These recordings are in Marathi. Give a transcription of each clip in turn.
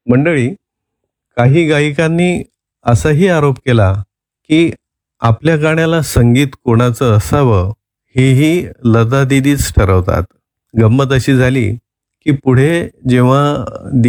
मंडळी, काही गायिकांनी असाही आरोप केला की आपल्या गाण्याला संगीत कोणाचं असावं हेही लता दीदीच ठरवतात. गंमत अशी झाली की पुढे जेव्हा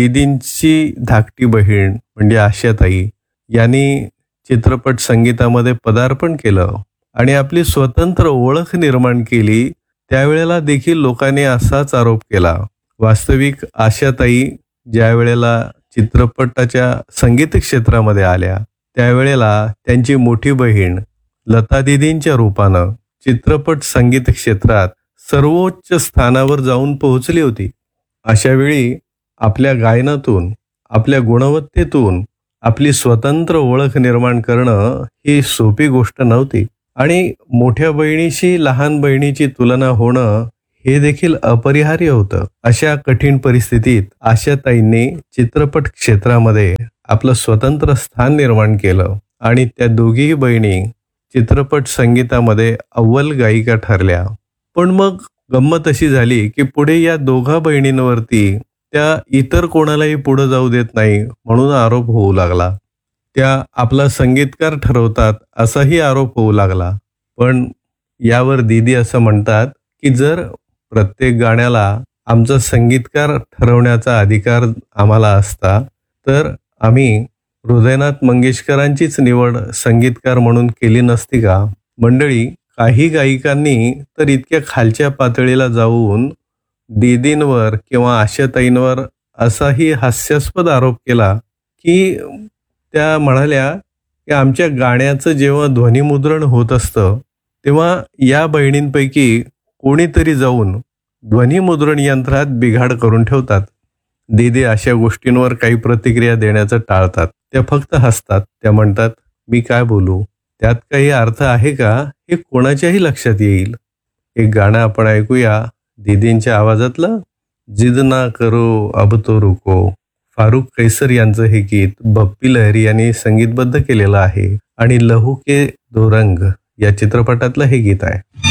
दीदींची धाकटी बहीण म्हणजे आशाताई यांनी चित्रपट संगीतामध्ये पदार्पण केलं आणि आपली स्वतंत्र ओळख निर्माण केली, त्यावेळेला देखील लोकांनी असाच आरोप केला. वास्तविक आशाताई ज्या वेळेला चित्रपटाच्या संगीत क्षेत्रामध्ये आल्या त्यावेळेला त्यांची मोठी बहीण लता दीदींच्या रूपानं चित्रपट संगीत क्षेत्रात सर्वोच्च स्थानावर जाऊन पोहोचली होती. अशा वेळी आपल्या गायनातून, आपल्या गुणवत्तेतून आपली स्वतंत्र ओळख निर्माण करणं ही सोपी गोष्ट नव्हती आणि मोठ्या बहिणीशी लहान बहिणीची तुलना होणं हे देखील अपरिहार्य होतं. अशा कठीण परिस्थितीत आशाताईंनी चित्रपट क्षेत्रामध्ये आपलं स्वतंत्र स्थान निर्माण केलं आणि त्या दोघीही बहिणी चित्रपट संगीतामध्ये अव्वल गायिका ठरल्या. पण मग गंमत अशी झाली की पुढे या दोघा बहिणींवरती त्या इतर कोणालाही पुढे जाऊ देत नाही म्हणून आरोप होऊ लागला. त्या आपला संगीतकार ठरवतात असाही आरोप होऊ लागला. पण यावर दीदी असं म्हणतात की जर प्रत्येक गाण्याला आमचा संगीतकार ठरवण्याचा अधिकार आम्हाला असता तर आम्ही हृदयनाथ मंगेशकरांचीच निवड संगीतकार म्हणून केली नसती का? मंडळी, काही गायिकांनी तर इतक्या खालच्या पातळीला जाऊन दीदींवर किंवा आशाताईंवर असाही हास्यास्पद आरोप केला की त्या म्हणाल्या की आमच्या गाण्याचं जेव्हा ध्वनिमुद्रण होत असतं तेव्हा या बहिणींपैकी कोणीतरी जाऊन ध्वनिमुद्रण यंत्रात बिघाड करून ठेवतात. दीदी अशा गोष्टींवर काही प्रतिक्रिया देण्याचं टाळतात. त्या फक्त हसतात. त्या म्हणतात, मी काय बोलू, त्यात काही अर्थ आहे का हे कोणाच्याही लक्षात येईल. एक गाणं आपण ऐकूया दीदींच्या आवाजातलं. जिद ना करो अब तो रुको. फारुख कैसर यांचं हे गीत बप्पी लहरी यांनी संगीतबद्ध केलेलं आहे आणि लहू के दो रंग या चित्रपटातलं हे गीत आहे.